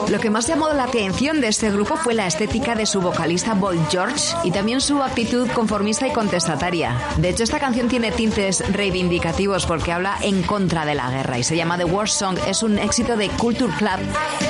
Lo que más llamó la atención de este grupo fue la estética de su vocalista Boy George y también su actitud conformista y contestataria. De hecho, esta canción tiene tintes reivindicativos porque habla en contra de la guerra y se llama The War Song. Es un éxito de Culture Club.